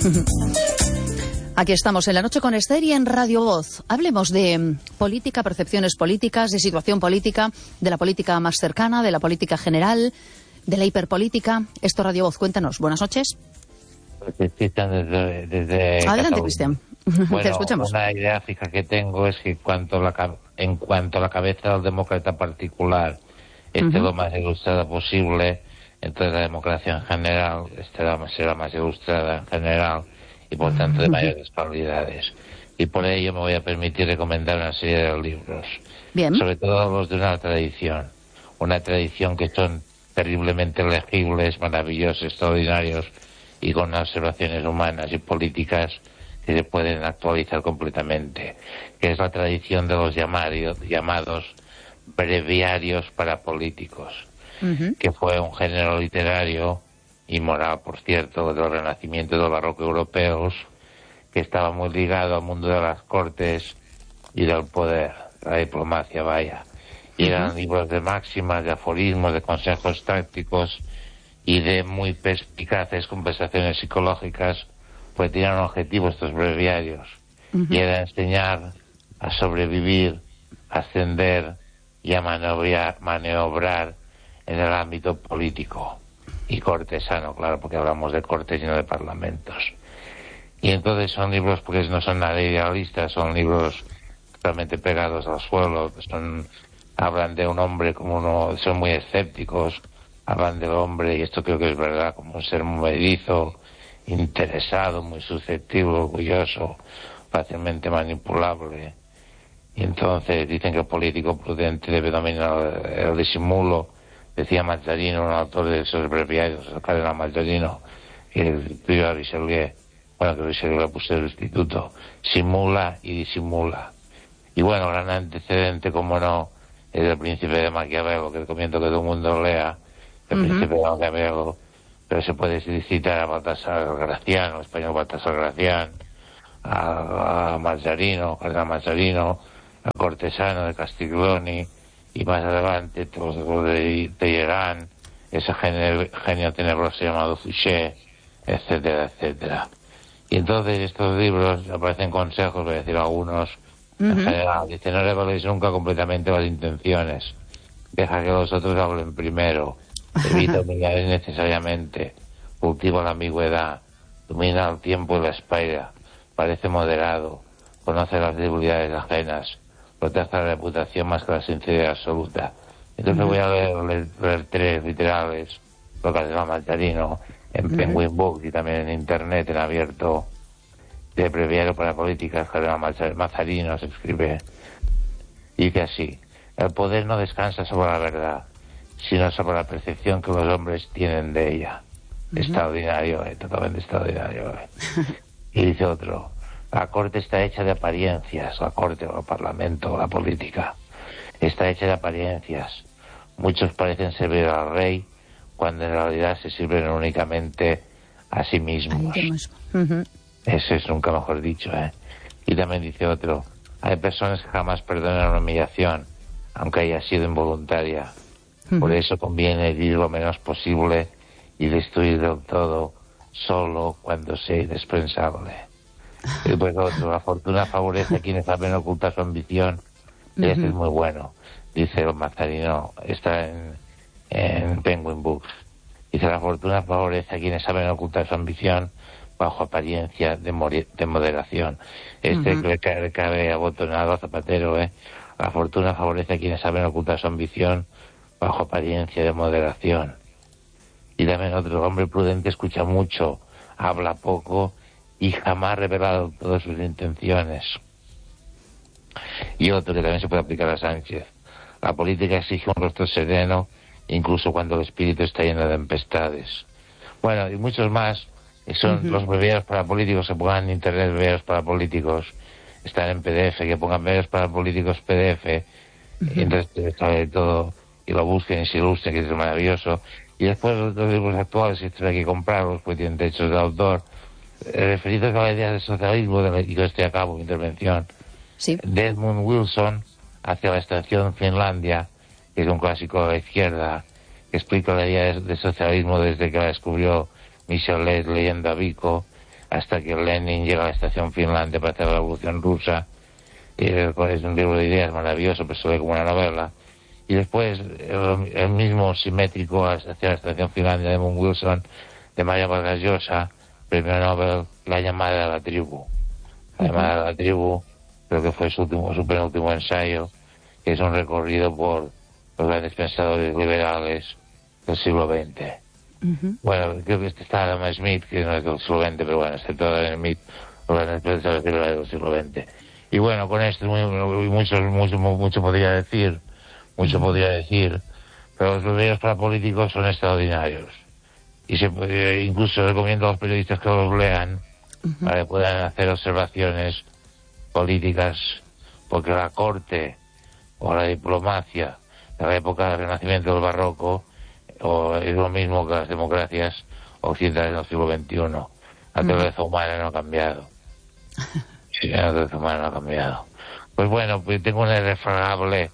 Aquí estamos en La Noche con Esther y en Radio Voz. Hablemos de política, percepciones políticas, de situación política, de la política más cercana, de la política general, de la hiperpolítica. Esto Radio Voz, cuéntanos. Buenas noches. Cristian, desde Adelante, Cristian. Bueno, Te escuchamos. Una idea fija que tengo es que en cuanto a la cabeza del demócrata particular esté lo más ilustrada posible, entonces la democracia en general será más ilustrada en general y por tanto de mayores probabilidades. Y por ello me voy a permitir recomendar una serie de libros. Bien. Sobre todo los de una tradición que son terriblemente legibles, maravillosos, extraordinarios y con observaciones humanas y políticas que se pueden actualizar completamente, que es la tradición de los llamados breviarios para políticos, que fue un género literario y moral, por cierto, del Renacimiento y del Barroco europeos, que estaba muy ligado al mundo de las cortes y del poder, la diplomacia, vaya. Y eran libros de máximas, de aforismos, de consejos tácticos y de muy perspicaces conversaciones psicológicas, pues tenían un objetivo estos breviarios, y era enseñar a sobrevivir, a ascender y a maniobrar en el ámbito político y cortesano, claro, porque hablamos de cortes y no de parlamentos. Y entonces son libros, porque no son nada idealistas, son libros totalmente pegados al suelo, hablan de un hombre son muy escépticos, hablan del hombre, y esto creo que es verdad, como un ser movedizo, interesado, muy susceptible, orgulloso, fácilmente manipulable. Y entonces dicen que el político prudente debe dominar el disimulo. Decía Mazzarino, un autor de esos breviarios, el cardenal Mazzarino, que escribió a Richelieu, que Richelieu le puso el instituto, simula y disimula. Y bueno, gran antecedente, como no, es El Príncipe de Maquiavelo, que recomiendo que todo el mundo lea, El Príncipe de Maquiavelo, pero se puede citar a Baltasar Gracián, el español Baltasar Gracián, a Mazzarino, cardenal Mazzarino, a Cortesano de Castiglioni, y más adelante todos los de Teherán, ese genio tenebroso llamado Fouché, etcétera, etcétera. Y entonces estos libros aparecen consejos, voy a decir algunos, en general. Dice, no reveléis nunca completamente las intenciones, deja que los otros hablen primero, evita humillar innecesariamente, cultiva la ambigüedad, domina el tiempo y la espera, parece moderado, conoce las debilidades ajenas, protege la reputación más que la sinceridad absoluta. Entonces voy a leer tres literales, lo que se llama Mazzarino, en Penguin Books y también en Internet, en abierto, de breviario para políticas, que Mazzarino se escribe, y dice así: el poder no descansa sobre la verdad, sino sobre la percepción que los hombres tienen de ella. Extraordinario, totalmente extraordinario. Y dice otro: la corte está hecha de apariencias, la corte o el parlamento o la política está hecha de apariencias. Muchos parecen servir al rey cuando en realidad se sirven únicamente a sí mismos. Ese es nunca mejor dicho, ¿eh? Y también dice otro: hay personas que jamás perdonan una humillación, aunque haya sido involuntaria. Por eso conviene herir lo menos posible y destruir del todo solo cuando sea indispensable. Y pues otro: la fortuna favorece a quienes saben ocultar su ambición. Este es muy bueno, dice el Mazzarino, está en Penguin Books. Dice: la fortuna favorece a quienes saben ocultar su ambición bajo apariencia de moderación. Le cabe abotonado a Zapatero, La fortuna favorece a quienes saben ocultar su ambición bajo apariencia de moderación. Y también otro: hombre prudente escucha mucho, habla poco y jamás revelado todas sus intenciones. Y otro que también se puede aplicar a Sánchez: la política exige un rostro sereno, incluso cuando el espíritu está lleno de tempestades. Bueno, y muchos más, que son los breviarios para políticos. Se pongan en internet breviarios para políticos, están en PDF, que pongan breviarios para políticos PDF, y entonces sabe todo, y lo busquen y se ilustren, que es maravilloso. Y después los libros actuales, si hay que comprarlos, pues tienen derechos de autor, referidos a la idea del socialismo, y que estoy a cabo mi intervención. Sí. De Edmund Wilson, hacia la extracción en Finlandia, que es un clásico de la izquierda, que explica la idea del socialismo desde que la descubrió Michelet leyendo a Vico, hasta que Lenin llega a la estación Finlandia para hacer la revolución rusa. Y es un libro de ideas maravilloso, pero se ve como una novela. Y después el mismo simétrico hacia la estación Finlandia de Moon Wilson, de María Vargas Llosa, premio Nobel, La llamada de la tribu. La llamada de la tribu, creo que fue su penúltimo ensayo, que es un recorrido por los grandes pensadores liberales del siglo XX. Bueno, creo que está Adam Smith, que no es del siglo XX, pero bueno, está todo Adam Smith, los grandes pensadores liberales del siglo XX. Y bueno, con esto mucho podría decir, pero los medios para políticos son extraordinarios. Y incluso recomiendo a los periodistas que los lean para que puedan hacer observaciones políticas, porque la corte o la diplomacia de la época del Renacimiento del Barroco es lo mismo que las democracias occidentales del siglo XXI. La naturaleza humana no ha cambiado. Sí, la naturaleza humana no ha cambiado. Pues bueno, pues tengo una irrefragable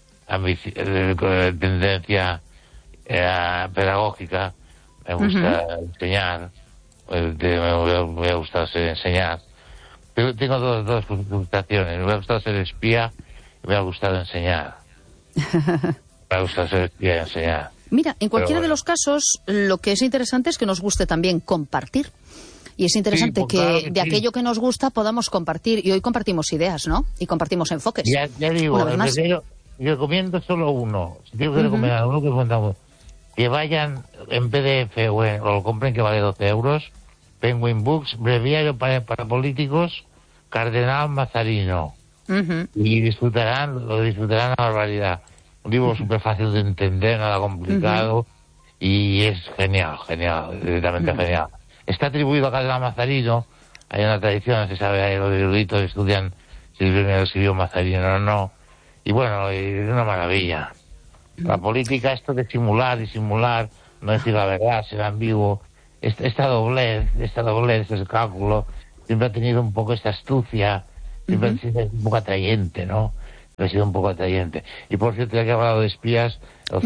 tendencia pedagógica. Me gusta enseñar, me ha gustado enseñar. Pero tengo dos frustraciones. Me ha gustado ser espía y me ha gustado enseñar. Me ha gustado ser espía y enseñar. Mira, en cualquiera de los casos, lo que es interesante es que nos guste también compartir. Y es interesante de aquello que nos gusta podamos compartir. Y hoy compartimos ideas, ¿no? Y compartimos enfoques. Ya digo, yo recomiendo solo uno. Si tengo que recomendar uno, que vayan en PDF o lo compren, que vale 12 euros. Penguin Books, breviario para políticos, Cardenal Mazarino. Y lo disfrutarán a barbaridad. Un libro súper fácil de entender, nada complicado, y es genial, directamente genial. Está atribuido a Cardenal Mazarino. Hay una tradición, se sabe, los eruditos estudian si el primero escribió Mazarino o no. Y bueno, es una maravilla. La política, esto de disimular, no decir la verdad, ser ambiguo, esta doblez, ese cálculo, siempre ha tenido un poco esta astucia, siempre ha sido un poco atrayente, ¿no? Ha sido un poco atrayente. Y por cierto, ya que he hablado de espías, el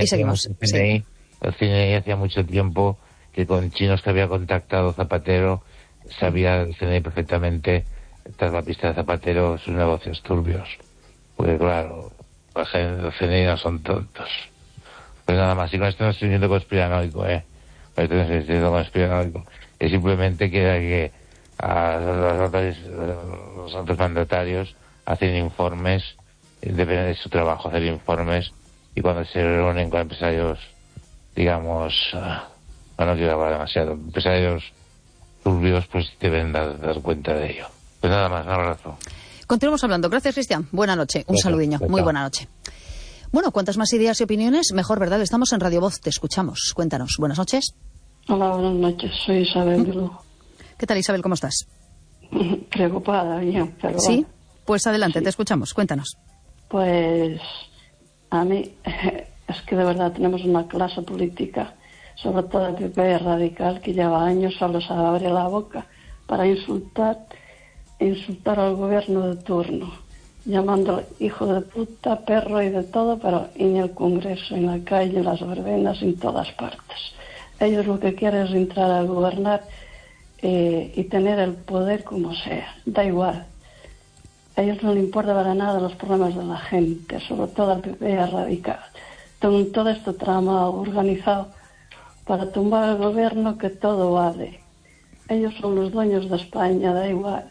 CNI hacía mucho tiempo que con chinos que había contactado Zapatero, sabía el CNI perfectamente, tras la pista de Zapatero, sus negocios turbios. Porque claro, los CNI no son tontos. Pues nada más, y con esto no estoy siendo conspiranoico, es simplemente que los altos mandatarios hacen informes, depende de su trabajo hacer informes, y cuando se reúnen con empresarios, digamos, no quiero hablar demasiado, empresarios turbios, pues deben dar cuenta de ello. Pues nada más, un abrazo. Continuamos hablando. Gracias, Cristian. Buena noche. Un saludiño. Muy buena noche. Bueno, cuantas más ideas y opiniones, mejor, ¿verdad? Estamos en Radio Voz, te escuchamos. Cuéntanos. Buenas noches. Hola, buenas noches. Soy Isabel de Lugo. ¿Qué tal, Isabel? ¿Cómo estás? Preocupada, bien, pero... ¿Sí? Pues adelante, te escuchamos. Cuéntanos. Pues a mí es que de verdad tenemos una clase política, sobre todo el PP radical, que lleva años solo se abre la boca para insultar al gobierno de turno, llamándolo hijo de puta, perro y de todo, pero en el Congreso, en la calle, en las verbenas, en todas partes. Ellos lo que quieren es entrar a gobernar y tener el poder como sea, da igual. A ellos no les importa para nada los problemas de la gente, sobre todo al PP radical. Con todo este trama organizado para tumbar el gobierno, que todo vale. Ellos son los dueños de España, da igual.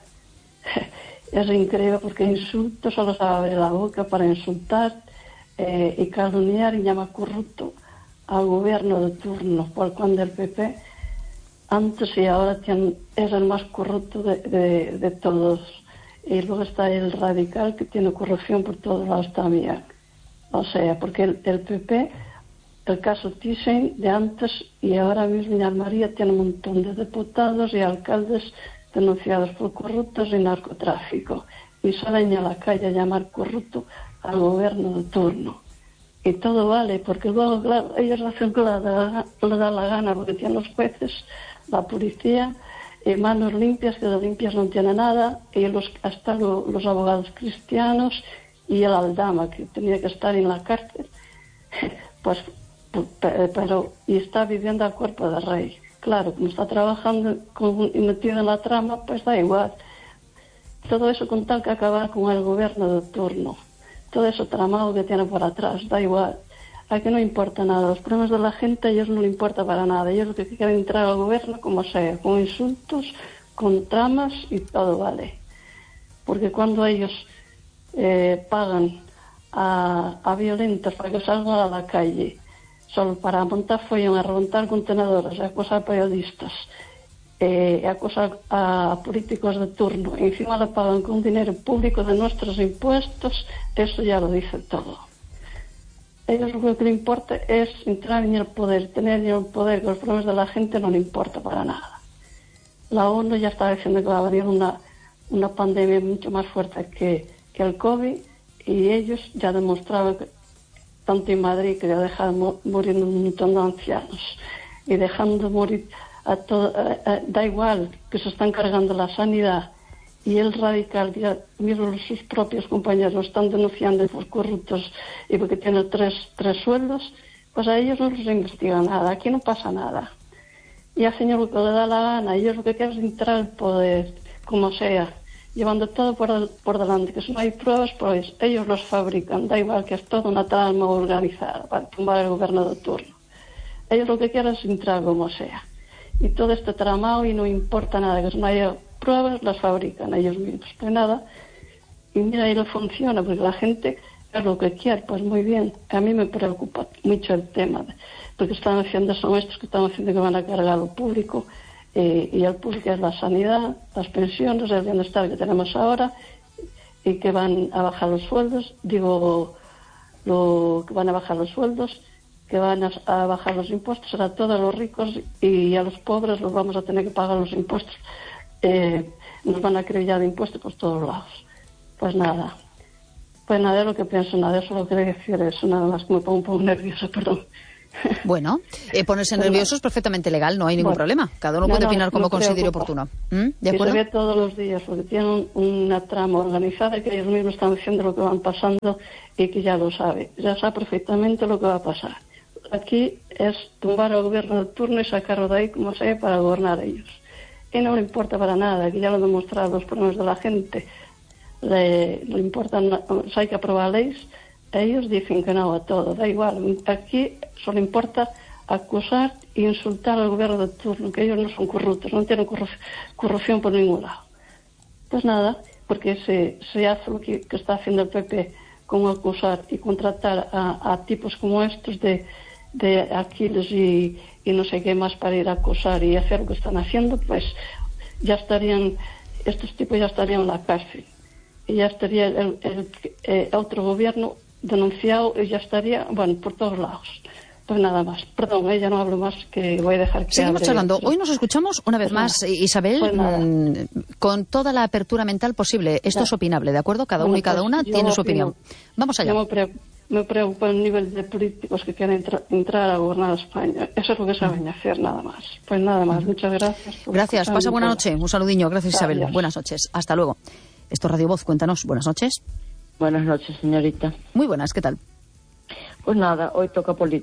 Es increíble porque insulto, solo se abre la boca para insultar y calumniar y llamar corrupto al gobierno de turno, por cuando el PP antes y ahora es el más corrupto de todos. Y luego está el radical, que tiene corrupción por todos lados también. O sea, porque el PP, el caso Thyssen de antes y ahora mismo en Almería tiene un montón de diputados y alcaldes denunciados por corruptos y narcotráfico. Y salen a la calle a llamar corrupto al gobierno de turno. Y todo vale, porque luego, claro, ellos hacen lo que les da la gana, porque tienen los jueces, la policía, manos limpias, que de limpias no tiene nada, y hasta los abogados cristianos y el Aldama, que tenía que estar en la cárcel, pero y está viviendo al cuerpo de rey. claro, como está trabajando y metido en la trama, pues da igual. Todo eso con tal que acabar con el gobierno de turno. Todo eso tramado que tiene por atrás, da igual. A que no importa nada. Los problemas de la gente a ellos no les importa para nada. Ellos lo que quieren entrar al gobierno como sea, con insultos, con tramas y todo vale. Porque cuando ellos pagan a violentos para que salgan a la calle, solo para montar follón, a reventar contenedores, a acosar periodistas, acosar a políticos de turno, y encima le pagan con dinero público de nuestros impuestos, eso ya lo dice todo. Ellos lo que les importa es entrar en el poder, tener el poder, que los problemas de la gente no le importa para nada. La ONU ya está diciendo que va a venir una pandemia mucho más fuerte que el COVID, y ellos ya demostraban que, tanto en Madrid, que ya dejaron morir un montón de ancianos, y dejando morir a todo, da igual que se están cargando la sanidad, y el radical, ya mismo sus propios compañeros lo están denunciando por corruptos y porque tienen tres sueldos, pues a ellos no les investigan nada, aquí no pasa nada. Y al señor lo que le da la gana, ellos lo que quieren es entrar al poder, como sea, llevando todo por delante, que si no hay pruebas, pues ellos los fabrican, da igual, que es toda una trama organizada para tumbar el gobierno de turno. Ellos lo que quieren es entrar como sea. Y todo este tramado, y no importa nada, que si no haya pruebas, las fabrican ellos mismos. Pues nada, y mira, ahí no funciona, porque la gente es lo que quiere, pues muy bien. A mí me preocupa mucho el tema, porque están haciendo, son estos que están haciendo que van a cargar lo público, y el público es la sanidad, las pensiones, el bienestar que tenemos ahora, y que van a bajar los sueldos, que van a bajar los sueldos, que van a bajar los impuestos a todos los ricos, y a los pobres los vamos a tener que pagar los impuestos. Nos van a acribillar de impuestos por todos lados. Pues nada es lo que pienso, nada, eso lo que decir, eso nada más, que me pongo un poco nerviosa, perdón. Bueno, ponerse nervioso es perfectamente legal, no hay ningún problema. Cada uno puede opinar como considere oportuno. ¿De acuerdo? Se ve todos los días, porque tienen una trama organizada, que ellos mismos están diciendo lo que van pasando, y que ya lo sabe perfectamente lo que va a pasar. Aquí es tumbar al gobierno de turno y sacarlo de ahí como sea para gobernar ellos. Y no le importa para nada, que ya lo han demostrado los problemas de la gente. Le importan, si hay que aprobar leyes, ellos dicen que no a todo, da igual. Aquí solo importa acusar e insultar al gobierno de turno, que ellos no son corruptos, no tienen corrupción por ningún lado. Pues nada, porque se hace lo que está haciendo el PP, como acusar y contratar a tipos como estos de Aquiles y no sé qué más para ir a acusar y hacer lo que están haciendo, pues ya estarían, estos tipos ya estarían en la cárcel, y ya estaría el otro gobierno denunciado, y ya estaría, bueno, por todos lados. Pues nada más. Perdón, ya no hablo más, que voy a dejar que seguimos hable. charlando. Hoy nos escuchamos una vez más, Isabel, con toda la apertura mental posible. Esto es opinable, ¿de acuerdo? Cada uno y cada una tiene su opinión. Vamos allá. Me preocupa el nivel de políticos que quieren entrar a gobernar España. Eso es lo que saben hacer, nada más. Pues nada más. Muchas gracias. Gracias. Pasa buena noche. Un saludiño. Gracias, Isabel. Adiós. Buenas noches. Hasta luego. Esto es Radio Voz. Cuéntanos. Buenas noches. Buenas noches, señorita. Muy buenas. ¿Qué tal? Pues nada, hoy toca política.